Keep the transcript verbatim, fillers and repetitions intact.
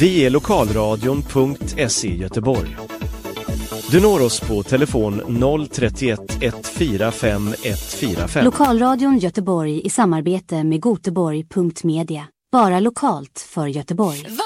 Vi är lokalradion punkt se Göteborg. Du når oss på telefon noll trettioett ett fyra fem ett fyra fem. Lokalradion Göteborg i samarbete med Göteborg punkt media. Bara lokalt för Göteborg.